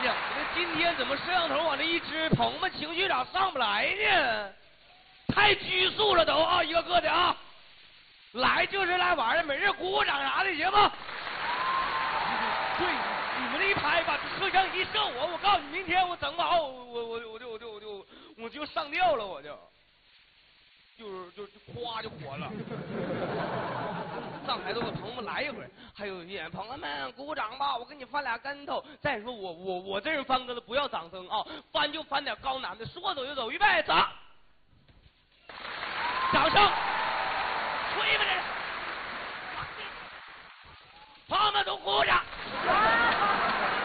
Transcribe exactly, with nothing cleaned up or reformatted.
呀，那今天怎么摄像头往那一支，朋友们情绪咋上不来呢？太拘束了都啊，一个个的啊，来就是来玩的，没事鼓鼓掌啥的，行吗？对，你们那一拍把摄像一摄我，我告诉你，明天我整好，我我我我就我就我就我就上吊了，我就，就是就哗就火了。上台都给朋友们来一会儿，还有一点朋友们鼓鼓掌吧，我给你翻俩跟头。再说我我我这人翻跟头不要掌声啊，翻就翻点高难的，说走就走，预备走，掌声，吹吧这，朋友们都鼓掌。